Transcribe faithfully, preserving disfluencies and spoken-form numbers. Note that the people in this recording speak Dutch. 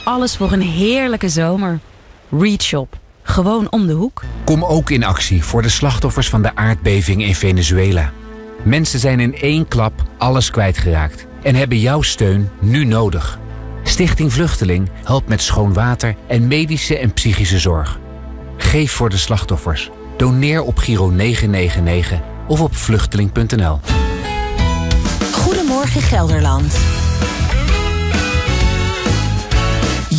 alles voor een heerlijke zomer. Reach Shop. Gewoon om de hoek. Kom ook in actie voor de slachtoffers van de aardbeving in Venezuela. Mensen zijn in één klap alles kwijtgeraakt en hebben jouw steun nu nodig. Stichting Vluchteling helpt met schoon water en medische en psychische zorg. Geef voor de slachtoffers. Doneer op Giro negen negen negen of op vluchteling punt n l. Goedemorgen Gelderland.